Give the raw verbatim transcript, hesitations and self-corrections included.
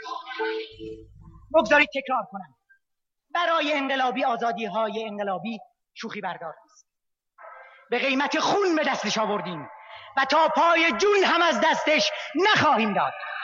بگذارید تکرار کنم، برای انقلابی آزادی های انقلابی شوخی بردار نیست. به قیمت خون به دستش آوردیم و تا پای جون هم از دستش نخواهیم داد.